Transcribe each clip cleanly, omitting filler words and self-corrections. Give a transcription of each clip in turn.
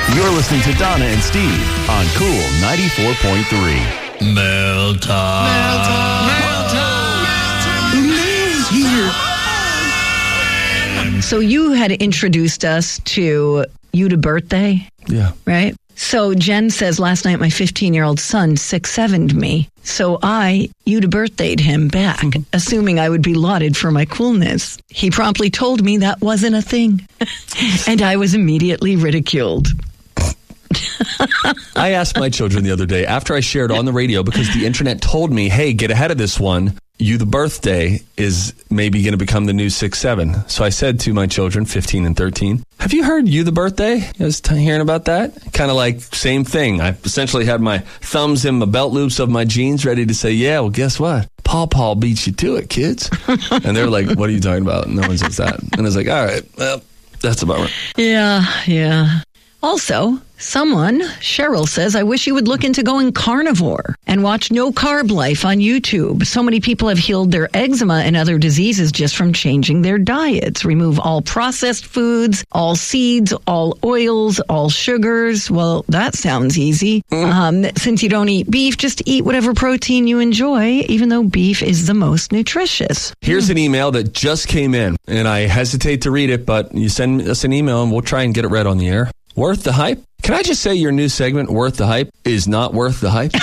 You're listening to Donna and Steve on Cool 94.3. Mail time. Mail's here. So you had introduced us to You to Birthday. Yeah. Right? So Jen says, last night my 15-year-old son 6'7'd me. So you to birthdayed him back, assuming I would be lauded for my coolness. He promptly told me that wasn't a thing. And I was immediately ridiculed. I asked my children the other day, after I shared on the radio, because the internet told me, hey, get ahead of this one. You the birthday is maybe going to become the new 6'7". So I said to my children, 15 and 13, have you heard You the Birthday? You guys hearing about that? Kind of like same thing. I essentially had my thumbs in my belt loops of my jeans ready to say, yeah, well, guess what? Paw beats you to it, kids. And they were like, what are you talking about? No one says that. And I was like, all right, well, that's about right. Yeah. Also, Cheryl says, I wish you would look into going carnivore and watch No Carb Life on YouTube. So many people have healed their eczema and other diseases just from changing their diets. Remove all processed foods, all seeds, all oils, all sugars. Well, that sounds easy. Since you don't eat beef, just eat whatever protein you enjoy, even though beef is the most nutritious. Here's an email that just came in, and I hesitate to read it, but you send us an email and we'll try and get it read on the air. Worth the hype? Can I just say your new segment, Worth the Hype, is not worth the hype?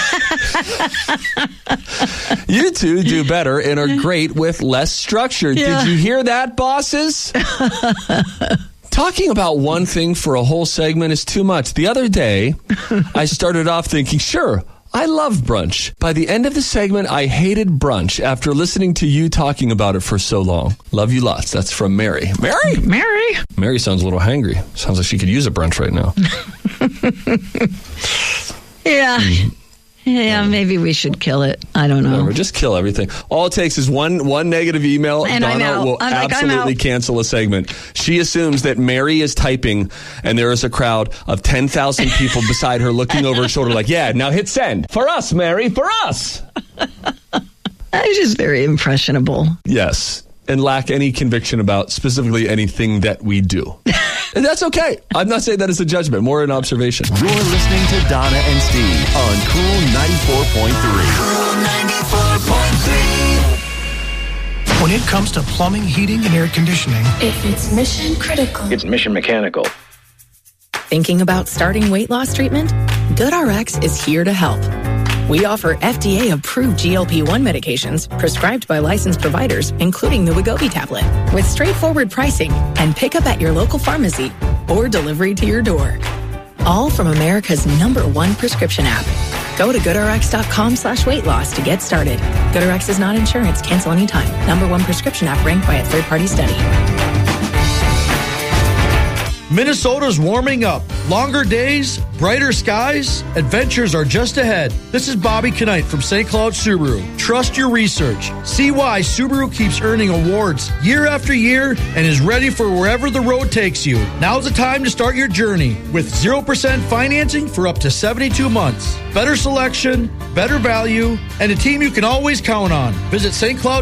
You two do better and are great with less structure. Yeah. Did you hear that, bosses? Talking about one thing for a whole segment is too much. The other day, I started off thinking, sure, I love brunch. By the end of the segment, I hated brunch after listening to you talking about it for so long. Love you lots. That's from Mary. Mary? Mary sounds a little hangry. Sounds like she could use a brunch right now. Yeah, maybe we should kill it. I don't know. Whatever, just kill everything. All it takes is one negative email. And Donna will absolutely cancel a segment. She assumes that Mary is typing and there is a crowd of 10,000 people beside her looking over her shoulder like, yeah, now hit send. For us, Mary, for us. I'm just very impressionable. Yes, and lack any conviction about specifically anything that we do. And that's okay. I'm not saying that as a judgment, more an observation. You're listening to Donna and Steve on Cool 94.3. Cool 94.3. When it comes to plumbing, heating, and air conditioning, if it's mission critical, it's mission mechanical. Thinking about starting weight loss treatment? GoodRx is here to help. We offer FDA-approved GLP-1 medications prescribed by licensed providers, including the Wegovy tablet, with straightforward pricing and pickup at your local pharmacy or delivery to your door. All from America's #1 prescription app. Go to GoodRx.com/weight loss to get started. GoodRx is not insurance. Cancel anytime. #1 prescription app ranked by a third-party study. Minnesota's warming up. Longer days, brighter skies, adventures are just ahead. This is Bobby Knight from St. Cloud Subaru. Trust your research. See why Subaru keeps earning awards year after year and is ready for wherever the road takes you. Now's the time to start your journey with 0% financing for up to 72 months. Better selection, better value, and a team you can always count on. Visit St. Cloud